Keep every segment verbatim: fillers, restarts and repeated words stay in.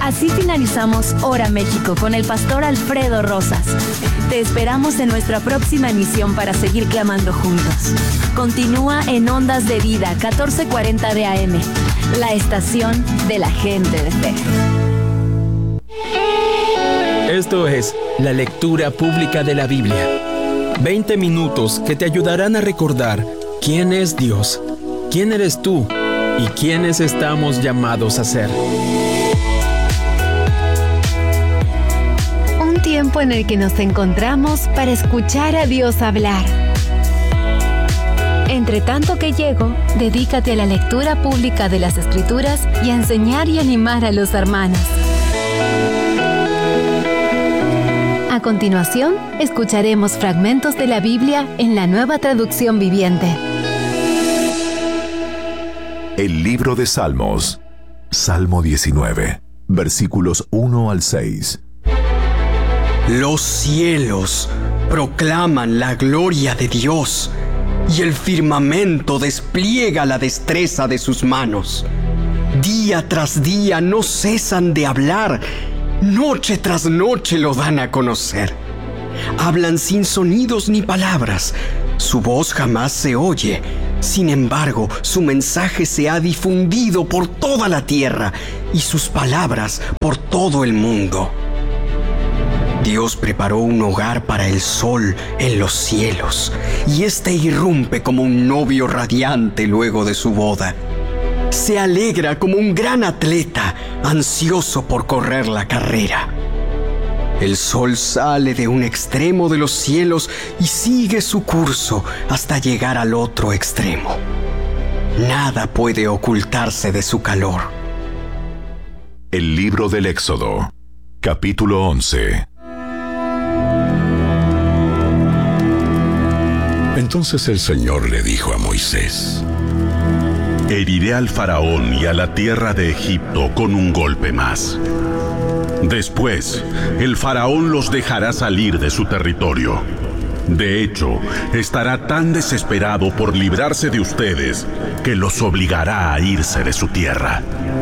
Así finalizamos Hora México con el pastor Alfredo Rosas. Te esperamos en nuestra próxima emisión para seguir clamando juntos. Continúa en Ondas de Vida catorce cuarenta de A M, la estación de la gente de fe. Esto es la lectura pública de la Biblia. veinte minutos que te ayudarán a recordar quién es Dios, quién eres tú y quiénes estamos llamados a ser. Un tiempo en el que nos encontramos para escuchar a Dios hablar. Entre tanto que llego, dedícate a la lectura pública de las Escrituras y a enseñar y animar a los hermanos. A continuación, escucharemos fragmentos de la Biblia en la Nueva Traducción Viviente. El libro de Salmos, Salmo diecinueve, versículos uno al seis. Los cielos proclaman la gloria de Dios, y el firmamento despliega la destreza de sus manos. Día tras día no cesan de hablar, noche tras noche lo dan a conocer. Hablan sin sonidos ni palabras, su voz jamás se oye. Sin embargo, su mensaje se ha difundido por toda la tierra y sus palabras por todo el mundo. Dios preparó un hogar para el sol en los cielos, y éste irrumpe como un novio radiante luego de su boda. Se alegra como un gran atleta, ansioso por correr la carrera. El sol sale de un extremo de los cielos y sigue su curso hasta llegar al otro extremo. Nada puede ocultarse de su calor. El libro del Éxodo, capítulo once. Entonces el Señor le dijo a Moisés: Heriré al faraón y a la tierra de Egipto con un golpe más. Después, el faraón los dejará salir de su territorio. De hecho, estará tan desesperado por librarse de ustedes que los obligará a irse de su tierra.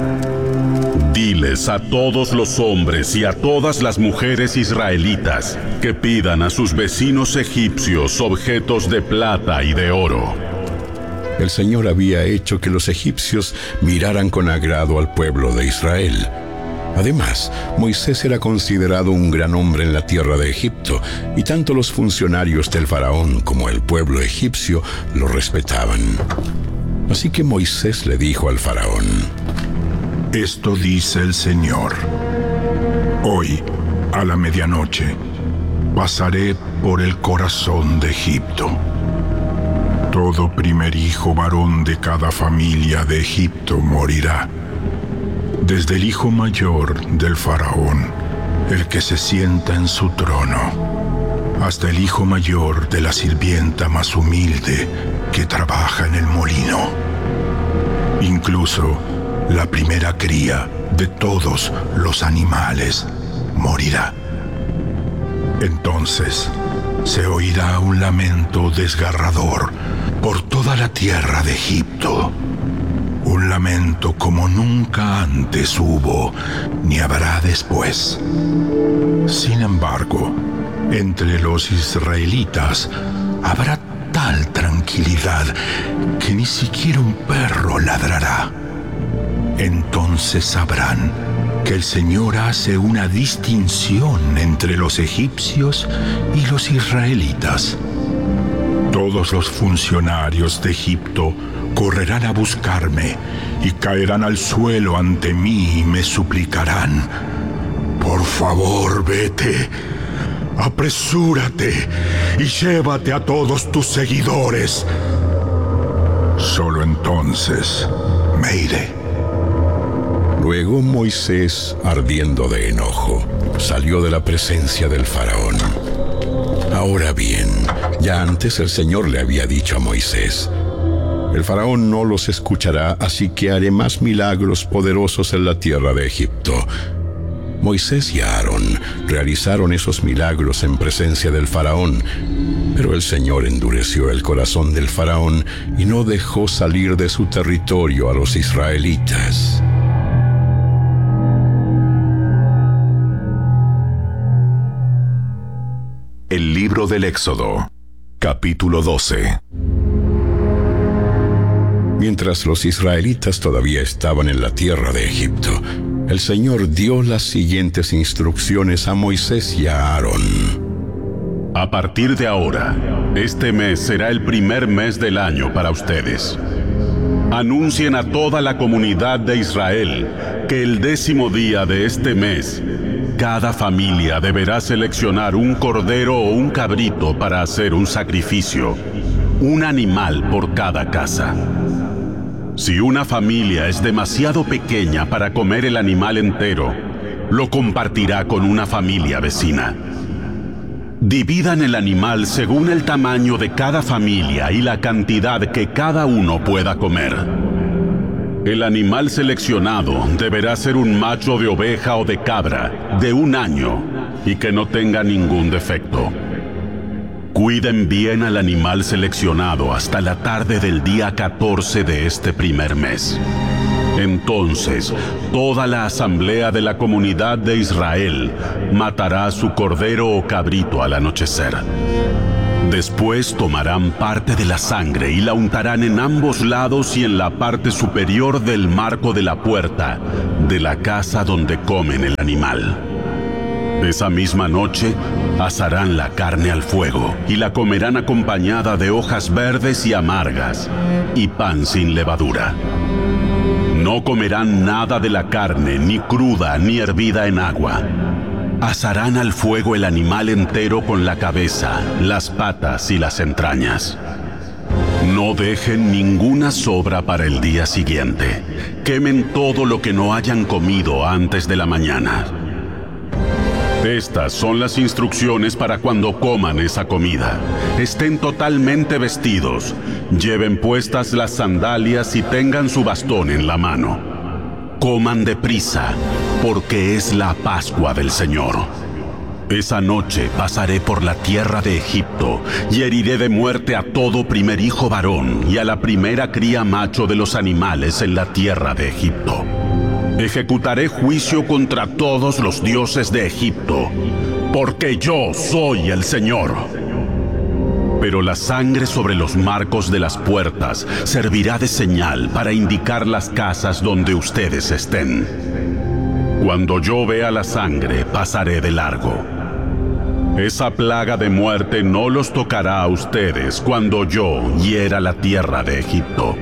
Diles a todos los hombres y a todas las mujeres israelitas que pidan a sus vecinos egipcios objetos de plata y de oro. El Señor había hecho que los egipcios miraran con agrado al pueblo de Israel. Además, Moisés era considerado un gran hombre en la tierra de Egipto, y tanto los funcionarios del faraón como el pueblo egipcio lo respetaban. Así que Moisés le dijo al faraón: Esto dice el Señor: Hoy, a la medianoche, pasaré por el corazón de Egipto. Todo primer hijo varón de cada familia de Egipto morirá, desde el hijo mayor del faraón, el que se sienta en su trono, hasta el hijo mayor de la sirvienta más humilde que trabaja en el molino. Incluso la primera cría de todos los animales morirá. Entonces se oirá un lamento desgarrador por toda la tierra de Egipto. Un lamento como nunca antes hubo, ni habrá después. Sin embargo, entre los israelitas habrá tal tranquilidad que ni siquiera un perro ladrará. Entonces sabrán que el Señor hace una distinción entre los egipcios y los israelitas. Todos los funcionarios de Egipto correrán a buscarme y caerán al suelo ante mí y me suplicarán: por favor, vete, apresúrate y llévate a todos tus seguidores. Solo entonces me iré. Luego Moisés, ardiendo de enojo, salió de la presencia del faraón. Ahora bien, ya antes el Señor le había dicho a Moisés: el faraón no los escuchará, así que haré más milagros poderosos en la tierra de Egipto. Moisés y Aarón realizaron esos milagros en presencia del faraón, pero el Señor endureció el corazón del faraón y no dejó salir de su territorio a los israelitas. Libro del Éxodo, capítulo doce. Mientras los israelitas todavía estaban en la tierra de Egipto, el Señor dio las siguientes instrucciones a Moisés y a Aarón. A partir de ahora, este mes será el primer mes del año para ustedes. Anuncien a toda la comunidad de Israel que el décimo día de este mes, cada familia deberá seleccionar un cordero o un cabrito para hacer un sacrificio, un animal por cada casa. Si una familia es demasiado pequeña para comer el animal entero, lo compartirá con una familia vecina. Dividan el animal según el tamaño de cada familia y la cantidad que cada uno pueda comer. El animal seleccionado deberá ser un macho de oveja o de cabra de un año y que no tenga ningún defecto. Cuiden bien al animal seleccionado hasta la tarde del día catorce de este primer mes. Entonces, toda la asamblea de la comunidad de Israel matará su cordero o cabrito al anochecer. Después tomarán parte de la sangre y la untarán en ambos lados y en la parte superior del marco de la puerta de la casa donde comen el animal. Esa misma noche, asarán la carne al fuego y la comerán acompañada de hojas verdes y amargas y pan sin levadura. No comerán nada de la carne, ni cruda ni hervida en agua. Asarán al fuego el animal entero con la cabeza, las patas y las entrañas. No dejen ninguna sobra para el día siguiente. Quemen todo lo que no hayan comido antes de la mañana. Estas son las instrucciones para cuando coman esa comida. Estén totalmente vestidos, lleven puestas las sandalias y tengan su bastón en la mano. Coman deprisa, porque es la Pascua del Señor. Esa noche pasaré por la tierra de Egipto y heriré de muerte a todo primer hijo varón y a la primera cría macho de los animales en la tierra de Egipto. Ejecutaré juicio contra todos los dioses de Egipto, porque yo soy el Señor. Pero la sangre sobre los marcos de las puertas servirá de señal para indicar las casas donde ustedes estén. Cuando yo vea la sangre, pasaré de largo. Esa plaga de muerte no los tocará a ustedes cuando yo hiera la tierra de Egipto.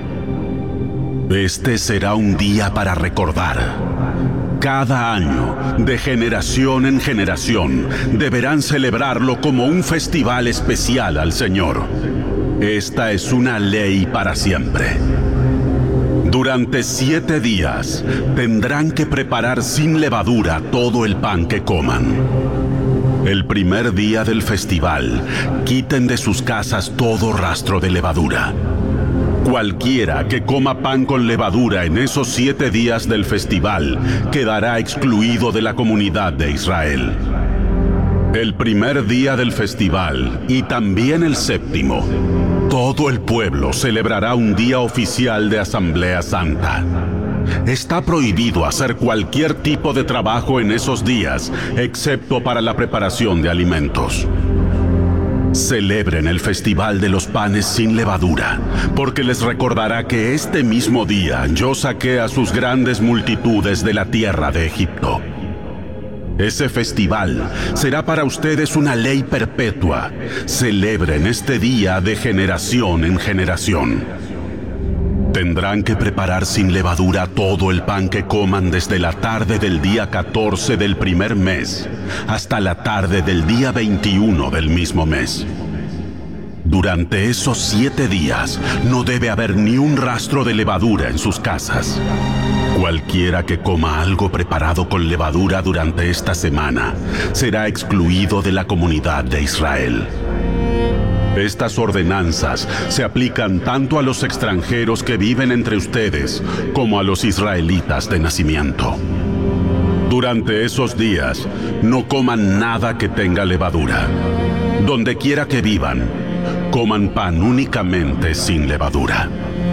Este será un día para recordar. Cada año, de generación en generación, deberán celebrarlo como un festival especial al Señor. Esta es una ley para siempre. Durante siete días, tendrán que preparar sin levadura todo el pan que coman. El primer día del festival, quiten de sus casas todo rastro de levadura. Cualquiera que coma pan con levadura en esos siete días del festival quedará excluido de la comunidad de Israel. El primer día del festival y también el séptimo, todo el pueblo celebrará un día oficial de Asamblea Santa. Está prohibido hacer cualquier tipo de trabajo en esos días, excepto para la preparación de alimentos. Celebren el festival de los panes sin levadura, porque les recordará que este mismo día yo saqué a sus grandes multitudes de la tierra de Egipto. Ese festival será para ustedes una ley perpetua. Celebren este día de generación en generación. Tendrán que preparar sin levadura todo el pan que coman desde la tarde del día catorce del primer mes hasta la tarde del día veintiuno del mismo mes. Durante esos siete días no debe haber ni un rastro de levadura en sus casas. Cualquiera que coma algo preparado con levadura durante esta semana será excluido de la comunidad de Israel. Estas ordenanzas se aplican tanto a los extranjeros que viven entre ustedes como a los israelitas de nacimiento. Durante esos días, no coman nada que tenga levadura. Donde quiera que vivan, coman pan únicamente sin levadura.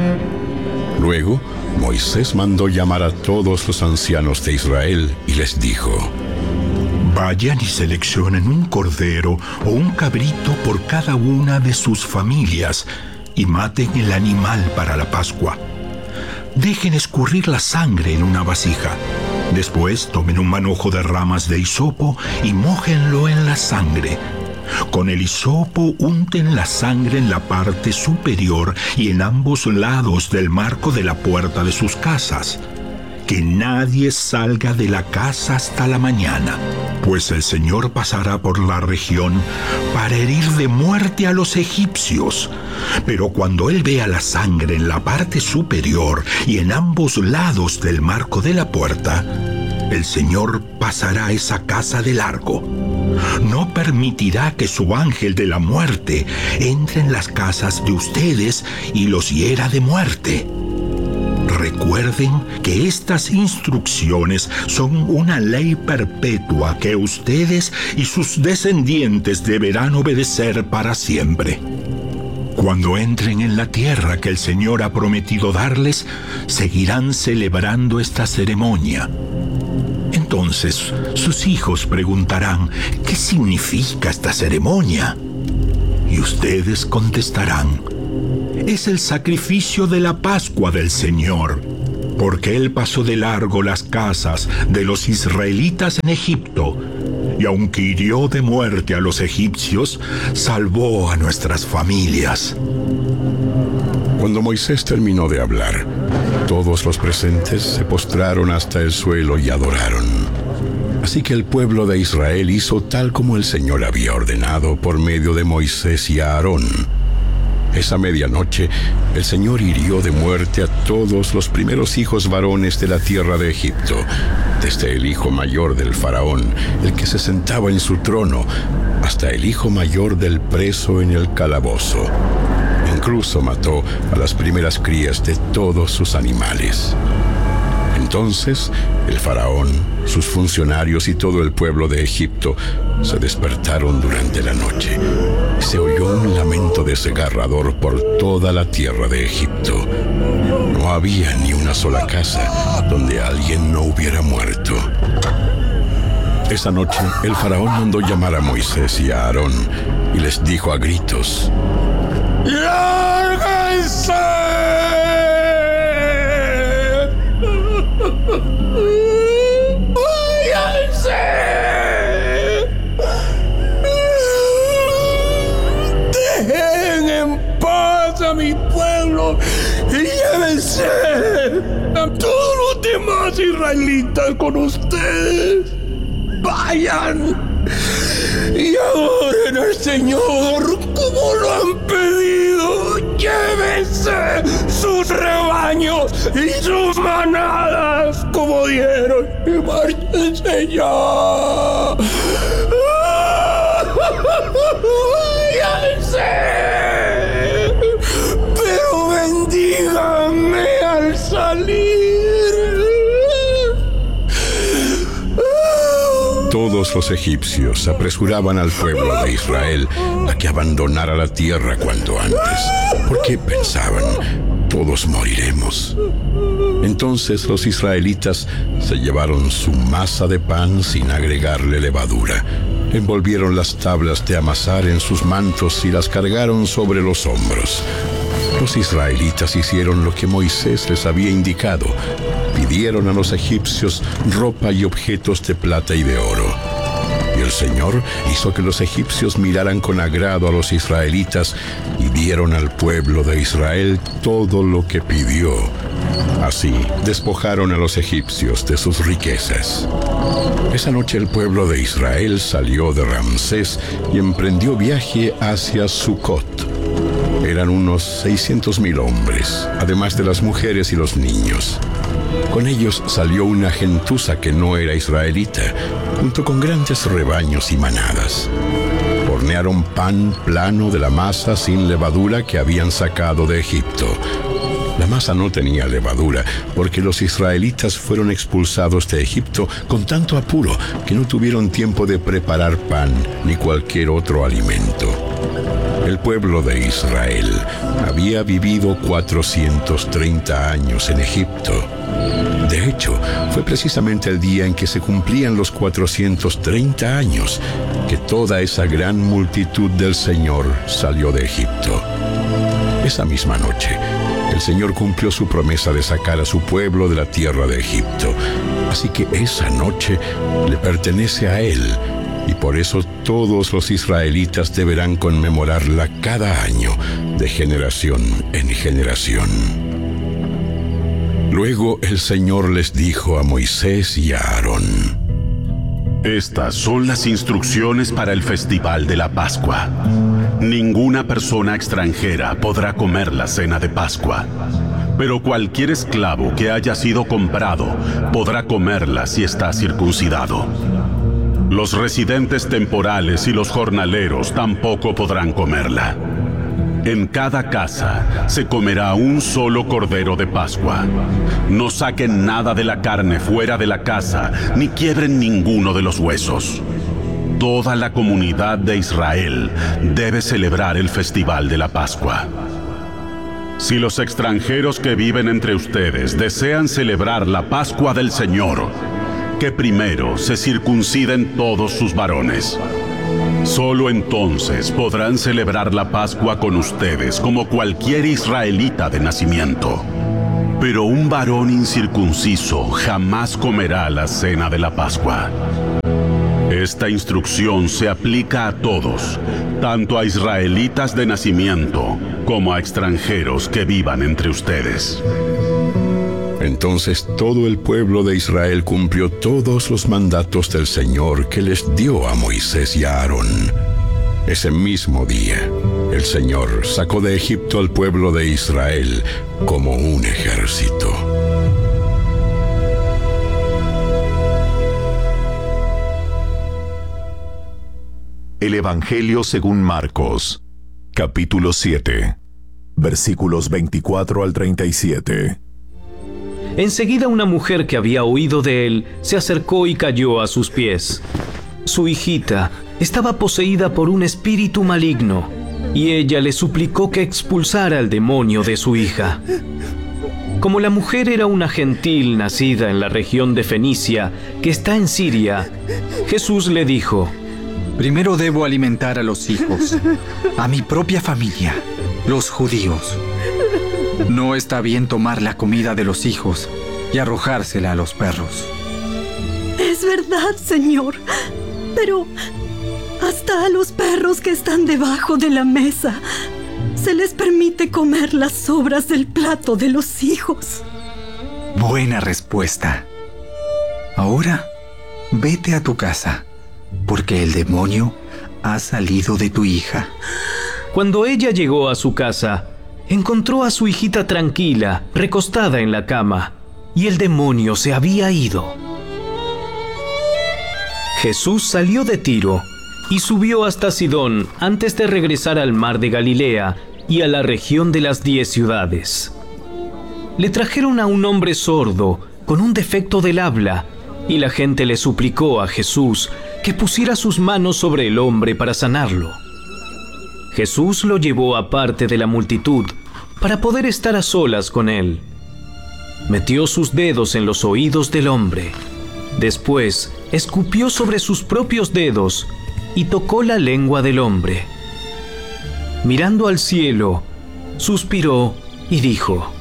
Luego, Moisés mandó llamar a todos los ancianos de Israel y les dijo: Vayan y seleccionen un cordero o un cabrito por cada una de sus familias y maten el animal para la Pascua. Dejen escurrir la sangre en una vasija. Después tomen un manojo de ramas de hisopo y mójenlo en la sangre. Con el hisopo unten la sangre en la parte superior y en ambos lados del marco de la puerta de sus casas. Que nadie salga de la casa hasta la mañana, pues el Señor pasará por la región para herir de muerte a los egipcios. Pero cuando Él vea la sangre en la parte superior y en ambos lados del marco de la puerta, el Señor pasará esa casa de largo. No permitirá que su ángel de la muerte entre en las casas de ustedes y los hiera de muerte. Recuerden que estas instrucciones son una ley perpetua que ustedes y sus descendientes deberán obedecer para siempre. Cuando entren en la tierra que el Señor ha prometido darles, seguirán celebrando esta ceremonia. Entonces, sus hijos preguntarán, ¿qué significa esta ceremonia? Y ustedes contestarán, es el sacrificio de la Pascua del Señor, porque Él pasó de largo las casas de los israelitas en Egipto, y aunque hirió de muerte a los egipcios, salvó a nuestras familias. Cuando Moisés terminó de hablar, todos los presentes se postraron hasta el suelo y adoraron. Así que el pueblo de Israel hizo tal como el Señor había ordenado por medio de Moisés y Aarón. Esa medianoche, el Señor hirió de muerte a todos los primeros hijos varones de la tierra de Egipto, desde el hijo mayor del faraón, el que se sentaba en su trono, hasta el hijo mayor del preso en el calabozo. Incluso mató a las primeras crías de todos sus animales. Entonces, el faraón, sus funcionarios y todo el pueblo de Egipto se despertaron durante la noche. Se oyó un lamento desgarrador por toda la tierra de Egipto. No había ni una sola casa donde alguien no hubiera muerto. Esa noche, el faraón mandó llamar a Moisés y a Aarón y les dijo a gritos: ¡Lárguense! ¡Váyanse! ¡Dejen en paz a mi pueblo y llévense a todos los demás israelitas con ustedes! ¡Vayan y adoren al Señor como lo han pedido! ¡Llévense sus rebaños y sus manadas como dieron! ¡Y márchense ya! ¡Váyanse! ¡Pero bendíganme al salir! Todos los egipcios apresuraban al pueblo de Israel a que abandonara la tierra cuanto antes, porque pensaban, todos moriremos. Entonces los israelitas se llevaron su masa de pan sin agregarle levadura, envolvieron las tablas de amasar en sus mantos y las cargaron sobre los hombros. Los israelitas hicieron lo que Moisés les había indicado. Pidieron a los egipcios ropa y objetos de plata y de oro. Y el Señor hizo que los egipcios miraran con agrado a los israelitas y dieron al pueblo de Israel todo lo que pidió. Así despojaron a los egipcios de sus riquezas. Esa noche el pueblo de Israel salió de Ramsés y emprendió viaje hacia Sucot. Eran unos seiscientos mil hombres, además de las mujeres y los niños. Con ellos salió una gentuza que no era israelita, junto con grandes rebaños y manadas. Hornearon pan plano de la masa sin levadura que habían sacado de Egipto. La masa no tenía levadura, porque los israelitas fueron expulsados de Egipto con tanto apuro que no tuvieron tiempo de preparar pan ni cualquier otro alimento. El pueblo de Israel había vivido cuatrocientos treinta años en Egipto. De hecho, fue precisamente el día en que se cumplían los cuatrocientos treinta años que toda esa gran multitud del Señor salió de Egipto. Esa misma noche, el Señor cumplió su promesa de sacar a su pueblo de la tierra de Egipto. Así que esa noche le pertenece a Él, y por eso todos los israelitas deberán conmemorarla cada año, de generación en generación. Luego el Señor les dijo a Moisés y a Aarón: Estas son las instrucciones para el festival de la Pascua. Ninguna persona extranjera podrá comer la cena de Pascua, pero cualquier esclavo que haya sido comprado podrá comerla si está circuncidado. Los residentes temporales y los jornaleros tampoco podrán comerla. En cada casa se comerá un solo cordero de Pascua. No saquen nada de la carne fuera de la casa, ni quiebren ninguno de los huesos. Toda la comunidad de Israel debe celebrar el festival de la Pascua. Si los extranjeros que viven entre ustedes desean celebrar la Pascua del Señor, que primero se circunciden todos sus varones. Solo entonces podrán celebrar la Pascua con ustedes como cualquier israelita de nacimiento. Pero un varón incircunciso jamás comerá la cena de la Pascua. Esta instrucción se aplica a todos, tanto a israelitas de nacimiento como a extranjeros que vivan entre ustedes. Entonces todo el pueblo de Israel cumplió todos los mandatos del Señor que les dio a Moisés y a Aarón. Ese mismo día, el Señor sacó de Egipto al pueblo de Israel como un ejército. El Evangelio según Marcos, capítulo siete, versículos veinticuatro al treinta y siete. Enseguida una mujer que había oído de él se acercó y cayó a sus pies. Su hijita estaba poseída por un espíritu maligno, y ella le suplicó que expulsara al demonio de su hija. Como la mujer era una gentil nacida en la región de Fenicia, que está en Siria, Jesús le dijo: Primero debo alimentar a los hijos, a mi propia familia, los judíos. No está bien tomar la comida de los hijos y arrojársela a los perros. Es verdad, Señor, pero hasta a los perros que están debajo de la mesa se les permite comer las sobras del plato de los hijos. Buena respuesta. Ahora, vete a tu casa, porque el demonio ha salido de tu hija. Cuando ella llegó a su casa, encontró a su hijita tranquila, recostada en la cama, y el demonio se había ido. Jesús salió de Tiro y subió hasta Sidón antes de regresar al mar de Galilea y a la región de las diez ciudades. Le trajeron a un hombre sordo con un defecto del habla, y la gente le suplicó a Jesús que pusiera sus manos sobre el hombre para sanarlo. Jesús lo llevó aparte de la multitud para poder estar a solas con él. Metió sus dedos en los oídos del hombre. Después, escupió sobre sus propios dedos y tocó la lengua del hombre. Mirando al cielo, suspiró y dijo: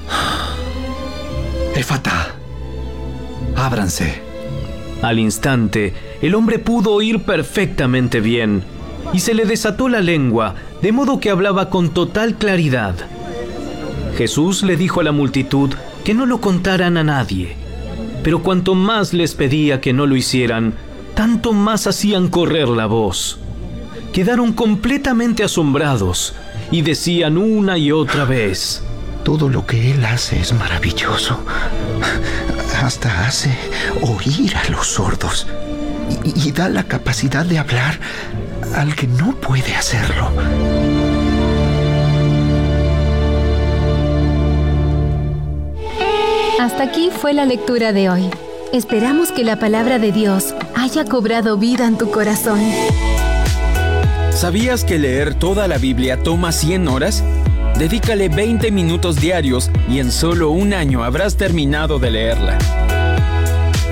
Efatá, ábranse. Al instante, el hombre pudo oír perfectamente bien y se le desató la lengua, de modo que hablaba con total claridad. Jesús le dijo a la multitud que no lo contaran a nadie, pero cuanto más les pedía que no lo hicieran, tanto más hacían correr la voz. Quedaron completamente asombrados y decían una y otra vez: Todo lo que él hace es maravilloso. Hasta hace oír a los sordos y, y da la capacidad de hablar al que no puede hacerlo. Hasta aquí fue la lectura de hoy. Esperamos que la palabra de Dios haya cobrado vida en tu corazón. ¿Sabías que leer toda la Biblia toma cien horas? Dedícale veinte minutos diarios y en solo un año habrás terminado de leerla.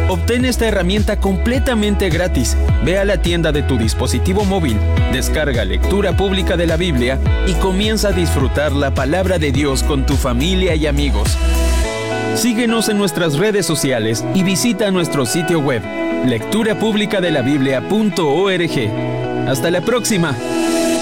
Obtén esta herramienta completamente gratis. Ve a la tienda de tu dispositivo móvil, descarga Lectura Pública de la Biblia y comienza a disfrutar la palabra de Dios con tu familia y amigos. Síguenos en nuestras redes sociales y visita nuestro sitio web, lectura pública de la biblia punto org. Hasta la próxima.